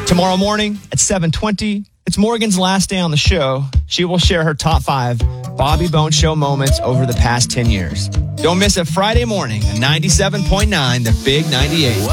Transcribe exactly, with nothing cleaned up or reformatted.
Tomorrow morning at seven twenty, it's Morgan's last day on the show. She will share her top five Bobby Bones Show moments over the past ten years. Don't miss it Friday morning at ninety-seven point nine, The Big ninety-eight.